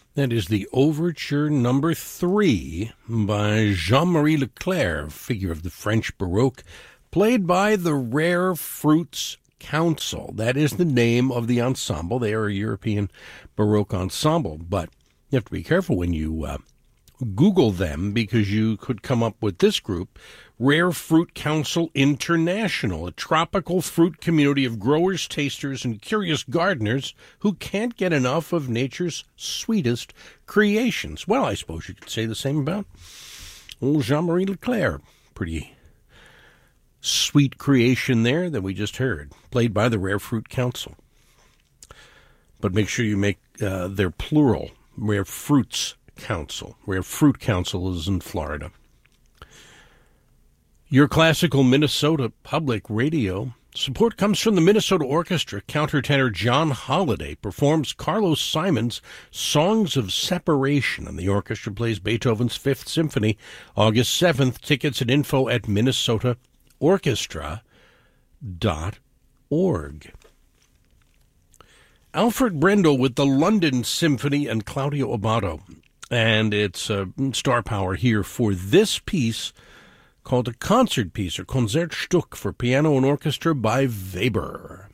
That is the Overture Number 3 by Jean-Marie Leclerc, figure of the French Baroque, played by the Rare Fruits Council. That is the name of the ensemble. They are a European Baroque ensemble, but you have to be careful when you Google them, because you could come up with this group, Rare Fruit Council International, a tropical fruit community of growers, tasters, and curious gardeners who can't get enough of nature's sweetest creations. Well, I suppose you could say the same about old Jean-Marie Leclerc. Pretty sweet creation there that we just heard, played by the Rare Fruit Council. But make sure you make their plural, Rare Fruits Council. Rare Fruit Council is in Florida. Your classical Minnesota Public Radio support comes from the Minnesota Orchestra. Countertenor John Holliday performs Carlos Simon's Songs of Separation, and the orchestra plays Beethoven's Fifth Symphony August 7th. Tickets and info at minnesotaorchestra.org. Alfred Brendel with the London Symphony and Claudio Abbado. And it's star power here for this piece called a concert piece, or Konzertstück for piano and orchestra by Weber.